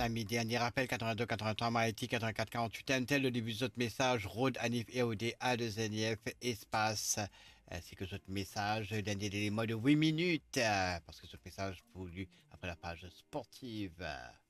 midi. Dernier rappel 82 83 Maïti 84 48 MTL. Le début de votre message Rode Anif EOD A2NIF espace ainsi que votre message. Dernier élément de 8 minutes parce que ce message vous lu après la page sportive.